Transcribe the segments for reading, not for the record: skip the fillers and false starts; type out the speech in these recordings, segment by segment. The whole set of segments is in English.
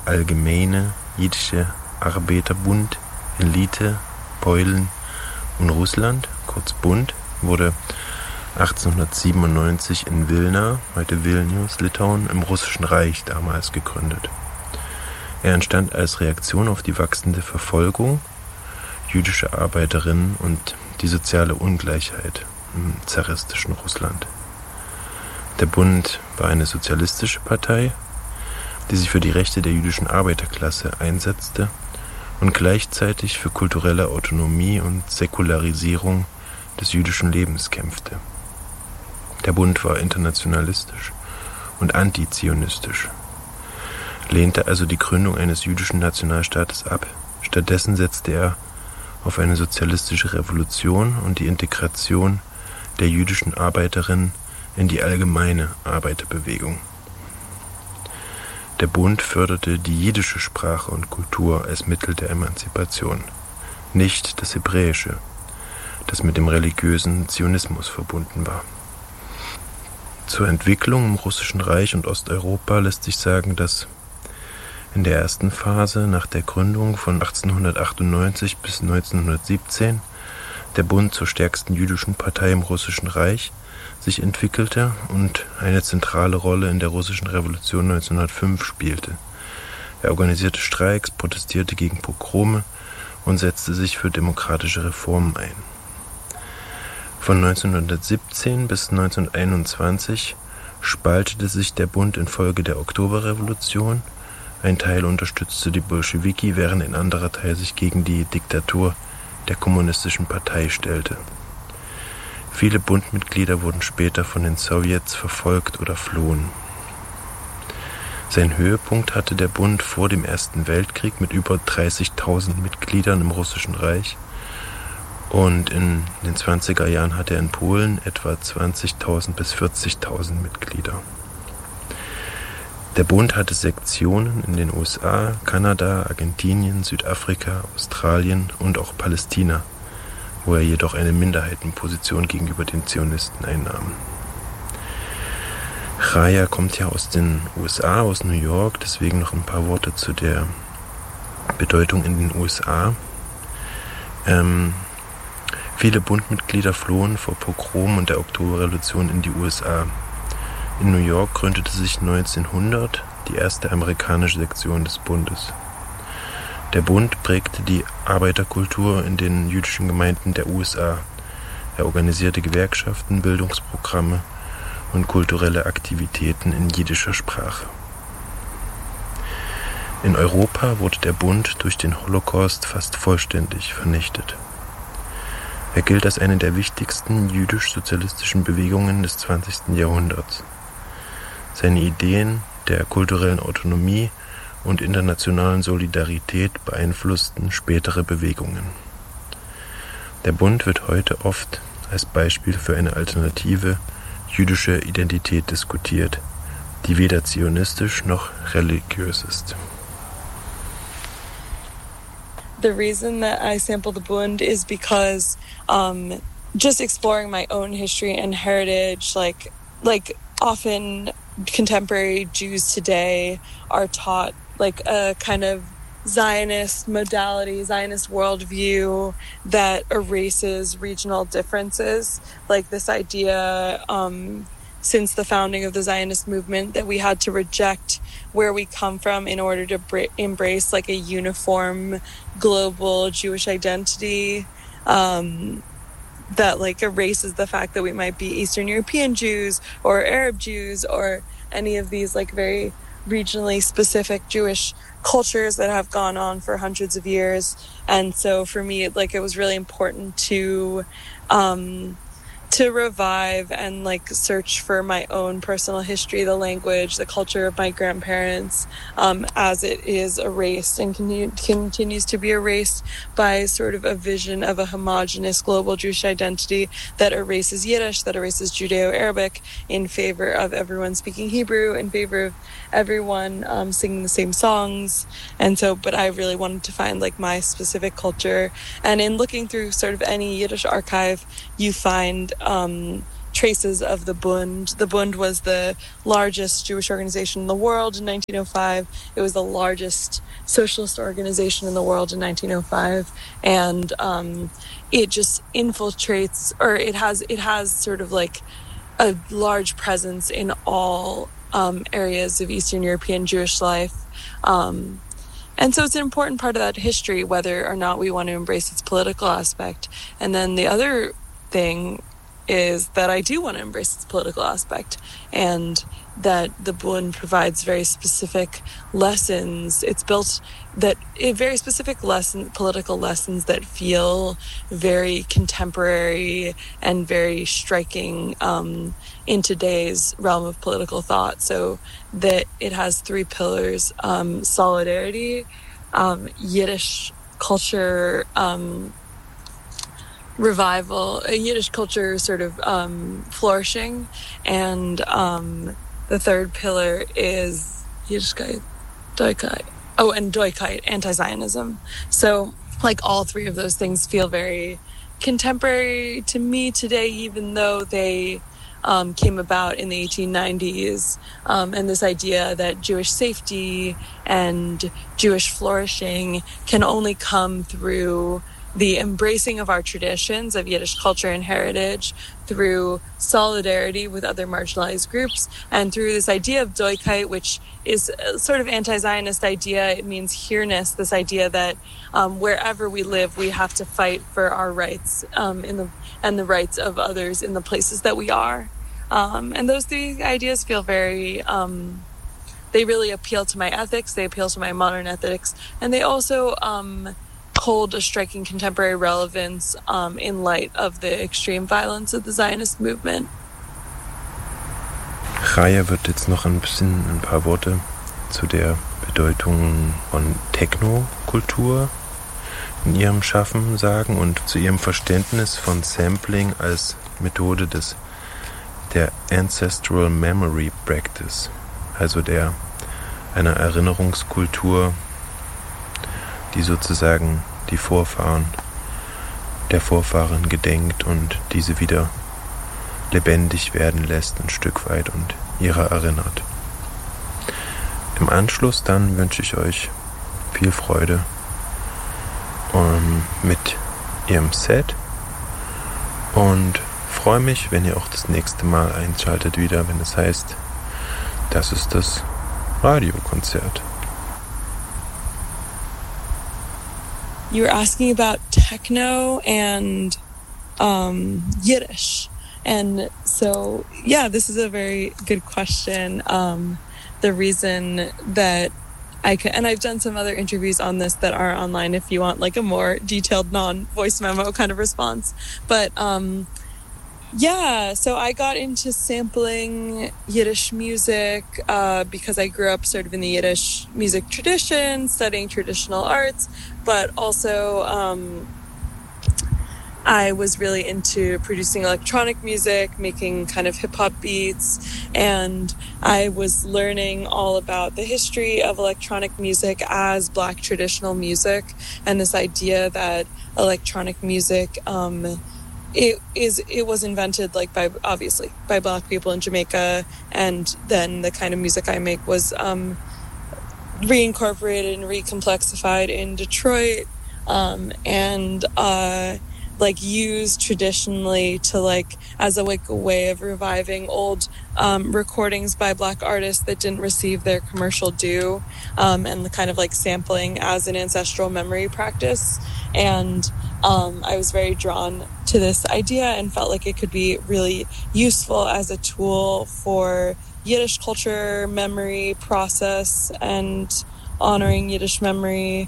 Allgemeine Jiddische Arbeiterbund, Elite, Beulen und Russland, kurz Bund, wurde 1897 in Wilna, heute Vilnius, Litauen, im Russischen Reich damals gegründet. Er entstand als Reaktion auf die wachsende Verfolgung jüdischer Arbeiterinnen und die soziale Ungleichheit im zaristischen Russland. Der Bund war eine sozialistische Partei, die sich für die Rechte der jüdischen Arbeiterklasse einsetzte und gleichzeitig für kulturelle Autonomie und Säkularisierung des jüdischen Lebens kämpfte. Der Bund war internationalistisch und antizionistisch, lehnte also die Gründung eines jüdischen Nationalstaates ab. Stattdessen setzte er auf eine sozialistische Revolution und die Integration der jüdischen Arbeiterinnen in die allgemeine Arbeiterbewegung. Der Bund förderte die jiddische Sprache und Kultur als Mittel der Emanzipation, nicht das Hebräische, das mit dem religiösen Zionismus verbunden war. Zur Entwicklung im Russischen Reich und Osteuropa lässt sich sagen, dass in der ersten Phase nach der Gründung von 1898 bis 1917 der Bund zur stärksten jüdischen Partei im Russischen Reich sich entwickelte und eine zentrale Rolle in der russischen Revolution 1905 spielte. Er organisierte Streiks, protestierte gegen Pogrome und setzte sich für demokratische Reformen ein. Von 1917 bis 1921 spaltete sich der Bund infolge der Oktoberrevolution. Ein Teil unterstützte die Bolschewiki, während ein anderer Teil sich gegen die Diktatur der kommunistischen Partei stellte. Viele Bundmitglieder wurden später von den Sowjets verfolgt oder flohen. Seinen Höhepunkt hatte der Bund vor dem Ersten Weltkrieg mit über 30.000 Mitgliedern im Russischen Reich und in den 20er Jahren hatte er in Polen etwa 20.000 bis 40.000 Mitglieder. Der Bund hatte Sektionen in den USA, Kanada, Argentinien, Südafrika, Australien und auch Palästina, wo er jedoch eine Minderheitenposition gegenüber den Zionisten einnahm. Chaya kommt ja aus den USA, aus New York, deswegen noch ein paar Worte zu der Bedeutung in den USA. Viele Bundmitglieder flohen vor Pogrom und der Oktoberrevolution in die USA. In New York gründete sich 1900 die erste amerikanische Sektion des Bundes. Der Bund prägte die Arbeiterkultur in den jüdischen Gemeinden der USA. Er organisierte Gewerkschaften, Bildungsprogramme und kulturelle Aktivitäten in jiddischer Sprache. In Europa wurde der Bund durch den Holocaust fast vollständig vernichtet. Er gilt als eine der wichtigsten jüdisch-sozialistischen Bewegungen des 20. Jahrhunderts. Seine Ideen der kulturellen Autonomie und internationalen Solidarität beeinflussten spätere Bewegungen. Der Bund wird heute oft als Beispiel für eine alternative jüdische Identität diskutiert, die weder zionistisch noch religiös ist. The reason that I sample the Bund is because just exploring my own history and heritage, like often contemporary Jews today are taught like a kind of Zionist modality, Zionist worldview that erases regional differences. Like this idea since the founding of the Zionist movement that we had to reject where we come from in order to embrace like a uniform global Jewish identity that like erases the fact that we might be Eastern European Jews or Arab Jews or any of these like very regionally specific Jewish cultures that have gone on for hundreds of years. And so for me, like it was really important to revive and like search for my own personal history, the language, the culture of my grandparents, as it is erased and continues to be erased by sort of a vision of a homogenous global Jewish identity that erases Yiddish, that erases Judeo-Arabic in favor of everyone speaking Hebrew, in favor of everyone singing the same songs. And so, but I really wanted to find like my specific culture. And in looking through sort of any Yiddish archive, you find traces of the Bund. The Bund was the largest Jewish organization in the world in 1905. It was the largest socialist organization in the world in 1905, and it just infiltrates, or it has sort of like a large presence in all areas of Eastern European Jewish life. And so it's an important part of that history, whether or not we want to embrace its political aspect. And then the other thing is that I do want to embrace its political aspect, and that the Bund provides very specific lessons. It's built that very specific political lessons that feel very contemporary and very striking in today's realm of political thought. So that it has 3 pillars: solidarity, Yiddish culture revival, Yiddish culture sort of flourishing, and the third pillar is Yiddishkeit, Deutschkeit. Oh, and Deutschkeit, anti-Zionism. So, like, all 3 of those things feel very contemporary to me today, even though they came about in the 1890s. And this idea that Jewish safety and Jewish flourishing can only come through the embracing of our traditions of Yiddish culture and heritage, through solidarity with other marginalized groups, and through this idea of Deutschkeit, which is a sort of anti-Zionist idea. It means here-ness, this idea that wherever we live, we have to fight for our rights and the rights of others in the places that we are. And those 3 ideas feel very... they really appeal to my ethics, they appeal to my modern ethics, and they also... hold a striking contemporary relevance in light of the extreme violence of the Zionist movement. Chaya wird jetzt noch ein paar Worte zu der Bedeutung von Technokultur in ihrem Schaffen sagen und zu ihrem Verständnis von Sampling als Methode der Ancestral Memory Practice, also einer Erinnerungskultur, die sozusagen die Vorfahren der Vorfahren gedenkt und diese wieder lebendig werden lässt ein Stück weit und ihrer erinnert. Im Anschluss dann wünsche ich euch viel Freude mit ihrem Set und freue mich, wenn ihr auch das nächste Mal einschaltet wieder, wenn es heißt, das ist das Radiokonzert. You were asking about techno and Yiddish. And so, yeah, this is a very good question. The reason that and I've done some other interviews on this that are online if you want like a more detailed non-voice memo kind of response. But yeah, so I got into sampling Yiddish music because I grew up sort of in the Yiddish music tradition, studying traditional arts, but also I was really into producing electronic music, making kind of hip-hop beats, and I was learning all about the history of electronic music as Black traditional music, and this idea that electronic music it was invented like by Black people in Jamaica, and then the kind of music I make was reincorporated and recomplexified in Detroit, and like used traditionally to like as a way of reviving old recordings by Black artists that didn't receive their commercial due, and the kind of like sampling as an ancestral memory practice. And I was very drawn to this idea and felt like it could be really useful as a tool for Yiddish culture, memory process, and honoring Yiddish memory.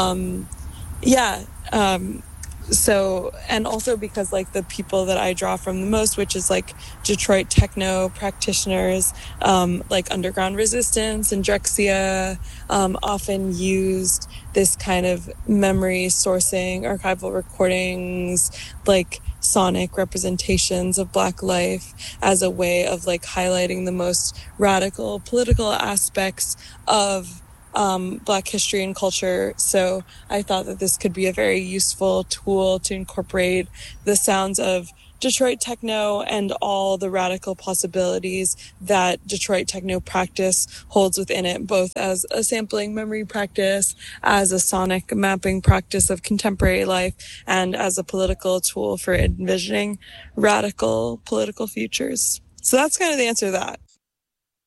So, and also because like the people that I draw from the most, which is like Detroit techno practitioners, like Underground Resistance and Drexciya, often used this kind of memory sourcing, archival recordings, like sonic representations of Black life as a way of like highlighting the most radical political aspects of Black history and culture. So I thought that this could be a very useful tool to incorporate the sounds of Detroit techno and all the radical possibilities that Detroit techno practice holds within it, both as a sampling memory practice, as a sonic mapping practice of contemporary life, and as a political tool for envisioning radical political futures. So that's kind of the answer to that.